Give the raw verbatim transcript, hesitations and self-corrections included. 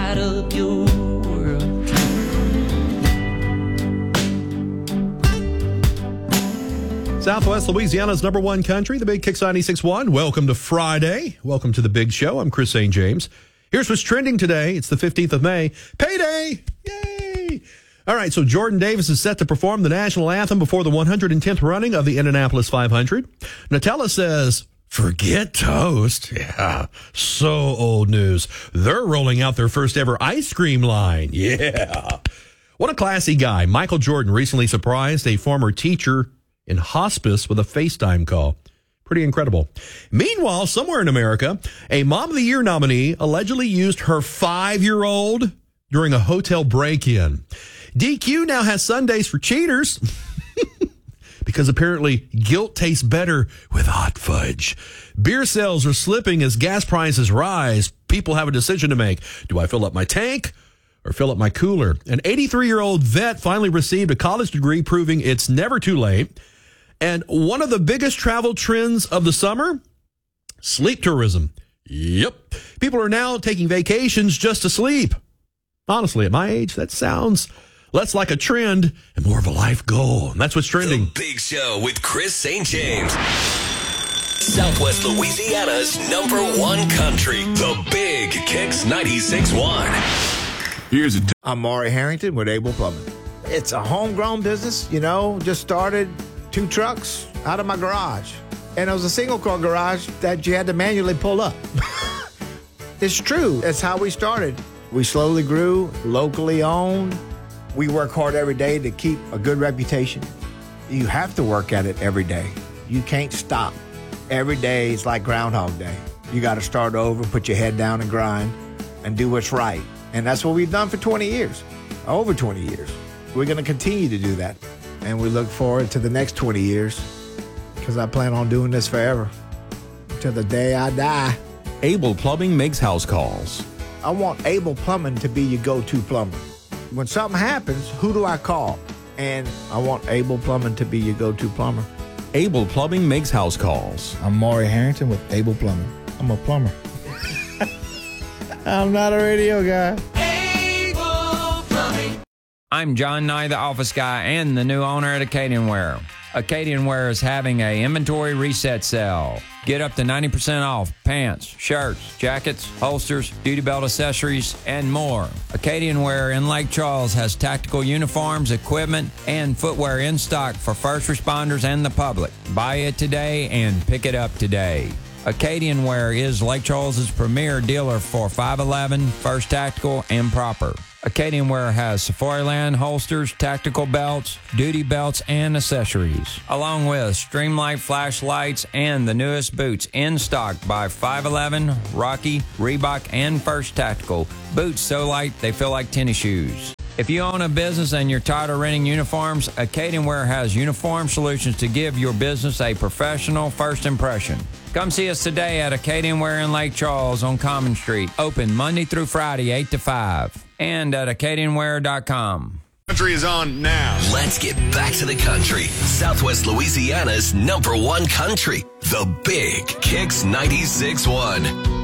light up your world. Southwest Louisiana's number one country, the Big Kicks ninety-six point one. Welcome to Friday. Welcome to the Big Show. I'm Chris Saint James. Here's what's trending today. It's the fifteenth of May. Payday! Yay! All right, so Jordan Davis is set to perform the national anthem before the one hundred tenth running of the Indianapolis five hundred. Nutella says, forget toast. Yeah, so old news. They're rolling out their first ever ice cream line. Yeah. What a classy guy. Michael Jordan recently surprised a former teacher in hospice with a FaceTime call. Pretty incredible. Meanwhile, somewhere in America, a Mom of the Year nominee allegedly used her five-year-old during a hotel break-in. D Q now has Sundays for cheaters because apparently guilt tastes better with hot fudge. Beer sales are slipping as gas prices rise. People have a decision to make. Do I fill up my tank or fill up my cooler? An eighty-three-year-old vet finally received a college degree proving it's never too late. And one of the biggest travel trends of the summer, sleep tourism. Yep. People are now taking vacations just to sleep. Honestly, at my age, that sounds less like a trend and more of a life goal. And that's what's trending. The Big Show with Chris Saint James. Southwest Louisiana's number one country. The Big Kicks ninety-six point one. Here's a t- I'm Maury Harrington with Able Plumbing. It's a homegrown business, you know, just started two trucks out of my garage. And it was a single-car garage that you had to manually pull up. It's true. That's how we started. We slowly grew, locally owned. We work hard every day to keep a good reputation. You have to work at it every day. You can't stop. Every day is like Groundhog Day. You got to start over, put your head down and grind, and do what's right. And that's what we've done for twenty years, over twenty years. We're going to continue to do that. And we look forward to the next twenty years because I plan on doing this forever till the day I die. Able Plumbing makes house calls. I want Able Plumbing to be your go-to plumber. When something happens, who do I call? And I want Able Plumbing to be your go-to plumber. Able Plumbing makes house calls. I'm Maury Harrington with Able Plumbing. I'm a plumber. I'm not a radio guy. I'm John Nye, the office guy and the new owner at Acadian Wear. Acadian Wear is having a inventory reset sale. Get up to ninety percent off pants, shirts, jackets, holsters, duty belt accessories, and more. Acadian Wear in Lake Charles has tactical uniforms, equipment, and footwear in stock for first responders and the public. Buy it today and pick it up today. Acadian Wear is Lake Charles' premier dealer for five eleven, First Tactical, and Proper. Acadian Wear has Safariland holsters, tactical belts, duty belts, and accessories, along with Streamlight flashlights and the newest boots in stock by five eleven, Rocky, Reebok, and First Tactical. Boots so light they feel like tennis shoes. If you own a business and you're tired of renting uniforms, Acadian Wear has uniform solutions to give your business a professional first impression. Come see us today at Acadian Wear in Lake Charles on Common Street. Open Monday through Friday, eight to five. And at acadian wear dot com. Country is on now. Let's get back to the country. Southwest Louisiana's number one country. The Big Kicks ninety-six point one.